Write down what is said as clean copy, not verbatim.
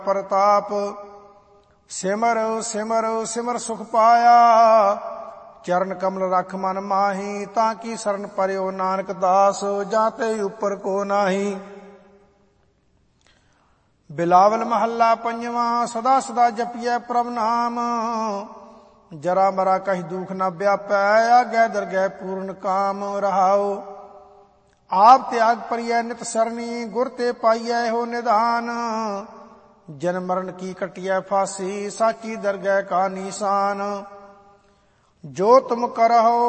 ਪ੍ਰਤਾਪ। ਸਿਮਰ ਸਿਮਰ ਸਿਮਰ ਸੁਖ ਪਾਇਆ, ਚਰਨ ਕਮਲ ਰਖ ਮਨ ਮਾਹੀ। ਤਾਂ ਕੀ ਸਰਨ ਪਰਿਓ ਨਾਨਕ ਦਾਸ, ਜਾਂ ਤੇ ਉਪਰ ਕੋ ਨਾਹੀ। ਬਿਲਾਵਲ ਮਹੱਲਾ ਪੰਜਵਾਂ। ਸਦਾ ਸਦਾ ਜਪੀਐ ਪ੍ਰਭ ਨਾਮ, ਜਰਾ ਮਰਾ ਕਹੀ ਦੁਖ ਨ ਵਿਆਪੈ। ਆਗੈ ਦਰਗਹਿ ਪੂਰਨ ਕਾਮ ਰਹਾਉ। ਆਪ ਤਿਆਗ ਪਰਿਐ ਨਿਤ ਸਰਨੀ, ਗੁਰ ਤੇ ਪਾਈਐ ਹੋ ਨਿਧਾਨ। ਜਨਮ ਮਰਨ ਕੀ ਕਟਿਐ ਫਾਸੀ, ਸਾਚੀ ਦਰਗਹਿ ਕਾ ਨੀਸਾਨ। ਜੋ ਤੁਮ ਕਰਹੁ